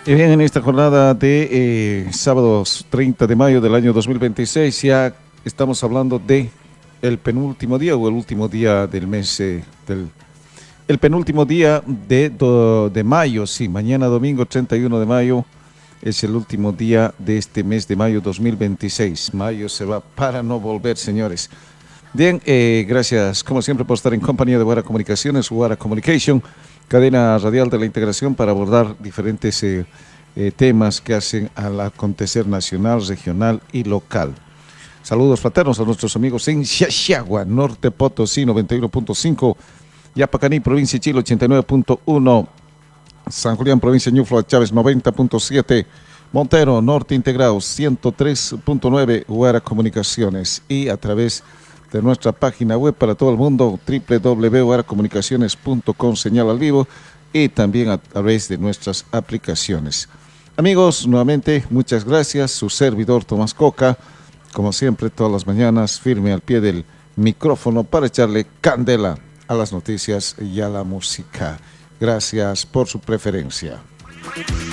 Y bien, en esta jornada de sábados 30 de mayo del año 2026 ya estamos hablando de el penúltimo día o el último día del mes el penúltimo día de mayo. Sí, mañana domingo 31 de mayo es el último día de este mes de mayo 2026. Mayo se va para no volver, señores. Bien, gracias como siempre por estar en compañía de Guara Comunicaciones, Guara Communication, cadena radial de la integración para abordar diferentes temas que hacen al acontecer nacional, regional y local. Saludos fraternos a nuestros amigos en Xaxagua, Norte Potosí 91.5, Yapacaní, provincia de Chile 89.1, San Julián, provincia de Ñuflo, Chávez 90.7, Montero, Norte Integrado 103.9, Guara Comunicaciones, y a través de nuestra página web para todo el mundo, www.guaracomunicaciones.com, señal al vivo, y también a través de nuestras aplicaciones. Amigos, nuevamente, muchas gracias. Su servidor Tomás Coca, como siempre, todas las mañanas, firme al pie del micrófono para echarle candela a las noticias y a la música. Gracias por su preferencia.